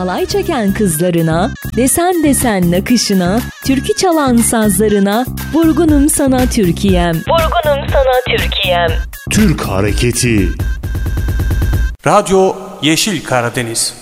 halay çeken kızlarına, desen desen nakışına, türkü çalan sazlarına, vurgunum sana Türkiye'm, vurgunum sana Türkiye'm. Türk Hareketi. Radyo Yeşil Karadeniz.